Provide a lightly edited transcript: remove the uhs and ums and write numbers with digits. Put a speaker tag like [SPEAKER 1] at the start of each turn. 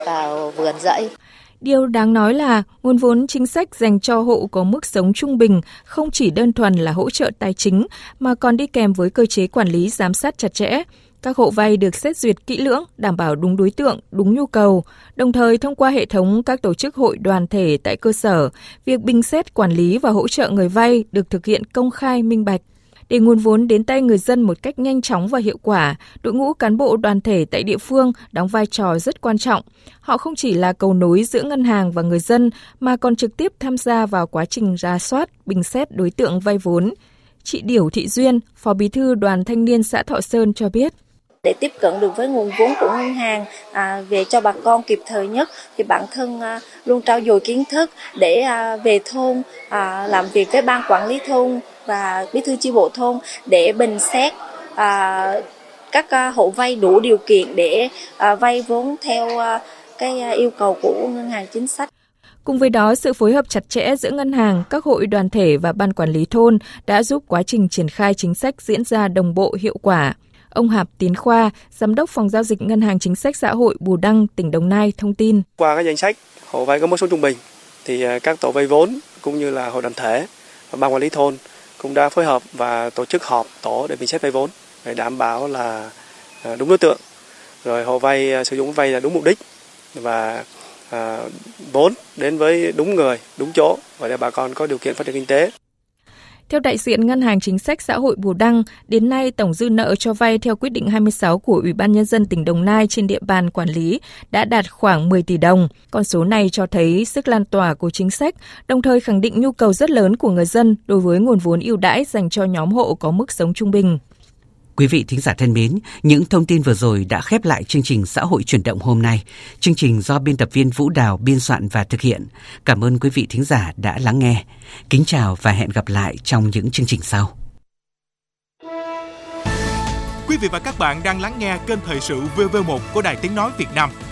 [SPEAKER 1] vào vườn rẫy.
[SPEAKER 2] Điều đáng nói là nguồn vốn chính sách dành cho hộ có mức sống trung bình không chỉ đơn thuần là hỗ trợ tài chính mà còn đi kèm với cơ chế quản lý giám sát chặt chẽ. Các hộ vay được xét duyệt kỹ lưỡng, đảm bảo đúng đối tượng, đúng nhu cầu. Đồng thời, thông qua hệ thống các tổ chức hội đoàn thể tại cơ sở, việc bình xét, quản lý và hỗ trợ người vay được thực hiện công khai, minh bạch. Để nguồn vốn đến tay người dân một cách nhanh chóng và hiệu quả, đội ngũ cán bộ đoàn thể tại địa phương đóng vai trò rất quan trọng. Họ không chỉ là cầu nối giữa ngân hàng và người dân mà còn trực tiếp tham gia vào quá trình rà soát, bình xét đối tượng vay vốn. Chị Điểu Thị Duyên, Phó Bí thư Đoàn Thanh niên xã Thọ Sơn cho biết.
[SPEAKER 3] Để tiếp cận được với nguồn vốn của ngân hàng về cho bà con kịp thời nhất thì bản thân luôn trau dồi kiến thức để về thôn làm việc với ban quản lý thôn và bí thư chi bộ thôn để bình xét các hộ vay đủ điều kiện để vay vốn theo cái yêu cầu của ngân hàng chính sách.
[SPEAKER 2] Cùng với đó, sự phối hợp chặt chẽ giữa ngân hàng, các hội đoàn thể và ban quản lý thôn đã giúp quá trình triển khai chính sách diễn ra đồng bộ hiệu quả. Ông Hạp Tiến Khoa, Giám đốc Phòng Giao dịch Ngân hàng Chính sách Xã hội Bù Đăng, tỉnh Đồng Nai thông tin.
[SPEAKER 4] Qua các danh sách hộ vay có mức sống trung bình, thì các tổ vay vốn cũng như là hội đoàn thể và ban quản lý thôn cũng đã phối hợp và tổ chức họp tổ để bình xét vay vốn để đảm bảo là đúng đối tượng, rồi hộ vay sử dụng vay là đúng mục đích và vốn đến với đúng người, đúng chỗ và để bà con có điều kiện phát triển kinh tế.
[SPEAKER 2] Theo đại diện Ngân hàng Chính sách Xã hội Bù Đăng, đến nay tổng dư nợ cho vay theo quyết định 26 của Ủy ban Nhân dân tỉnh Đồng Nai trên địa bàn quản lý đã đạt khoảng 10 tỷ đồng. Con số này cho thấy sức lan tỏa của chính sách, đồng thời khẳng định nhu cầu rất lớn của người dân đối với nguồn vốn ưu đãi dành cho nhóm hộ có mức sống trung bình.
[SPEAKER 5] Quý vị thính giả thân mến, những thông tin vừa rồi đã khép lại chương trình Xã hội chuyển động hôm nay. Chương trình do biên tập viên Vũ Đào biên soạn và thực hiện. Cảm ơn quý vị thính giả đã lắng nghe. Kính chào và hẹn gặp lại trong những chương trình sau.
[SPEAKER 6] Quý vị và các bạn đang lắng nghe kênh thời sự VV1 của Đài Tiếng nói Việt Nam.